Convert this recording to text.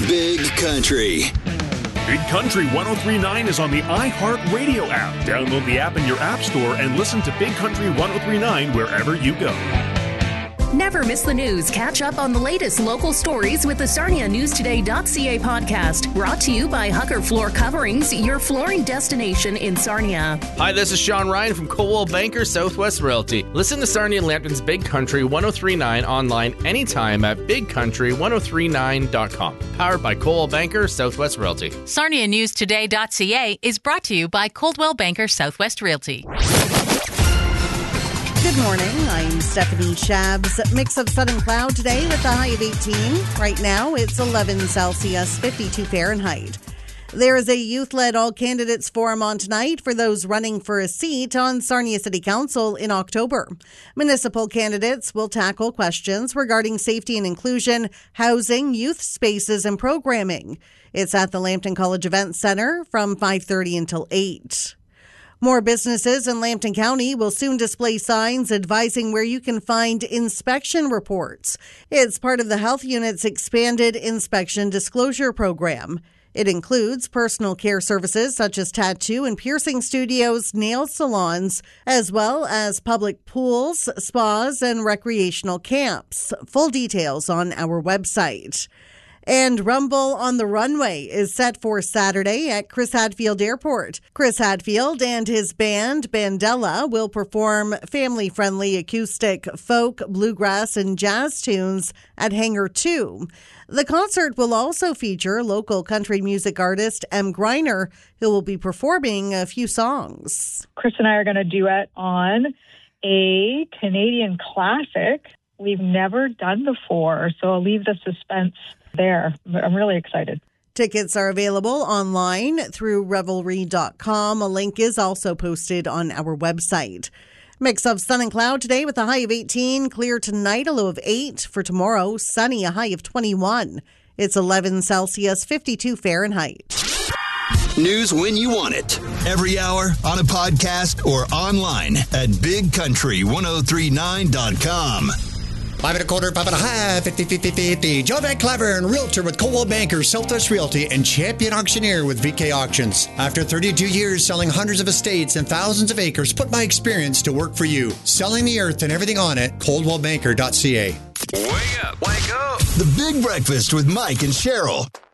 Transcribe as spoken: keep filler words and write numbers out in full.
Big Country. Big Country one oh three point nine is on the iHeartRadio app. Download the app in your app store and listen to Big Country one oh three point nine wherever you go. Never miss the news. Catch up on the latest local stories with the Sarnia News Today dot C A podcast. Brought to you by Hucker Floor Coverings, your flooring destination in Sarnia. Hi, this is Sean Ryan from Coldwell Banker Southwest Realty. Listen to Sarnia and Lambton's Big Country one oh three point nine online anytime at big country ten thirty-nine dot com. Powered by Coldwell Banker Southwest Realty. Sarnia News Today dot C A is brought to you by Coldwell Banker Southwest Realty. Good morning. I'm Stephanie Shabs. Mix of sun and cloud today with a high of eighteen. Right now, it's eleven Celsius, fifty-two Fahrenheit. There is a youth-led all-candidates forum on tonight for those running for a seat on Sarnia City Council in October. Municipal candidates will tackle questions regarding safety and inclusion, housing, youth spaces, and programming. It's at the Lambton College Events Center from five thirty until eight. More businesses in Lambton County will soon display signs advising where you can find inspection reports. It's part of the health unit's expanded inspection disclosure program. It includes personal care services such as tattoo and piercing studios, nail salons, as well as public pools, spas, and recreational camps. Full details on our website. And Rumble on the Runway is set for Saturday at Chris Hadfield Airport. Chris Hadfield and his band, Bandella, will perform family-friendly acoustic folk, bluegrass, and jazz tunes at Hangar two. The concert will also feature local country music artist M. Greiner, who will be performing a few songs. Chris and I are going to duet on a Canadian classic we've never done before, so I'll leave the suspense there. I'm really excited. Tickets are available online through revelry dot com. A link is also posted on our website. Mix of sun and cloud today with a high of eighteen. Clear tonight, a low of eight. For tomorrow, sunny, a high of twenty-one. It's eleven Celsius, fifty-two Fahrenheit. News when you want it. Every hour on a podcast or online at big country ten thirty-nine dot com. Five and a quarter, five and a half, fifty, fifty, fifty. Joe Van Cleveren, realtor with Coldwell Banker, Southwest Realty, and champion auctioneer with V K Auctions. After thirty-two years selling hundreds of estates and thousands of acres, put my experience to work for you. Selling the earth and everything on it, coldwell banker dot c a. Wake up, wake up. The Big Breakfast with Mike and Cheryl.